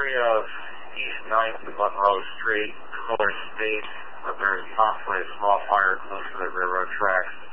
area of East 9th and Monroe Street, Miller Space, but there's possibly a small fire close to the railroad tracks.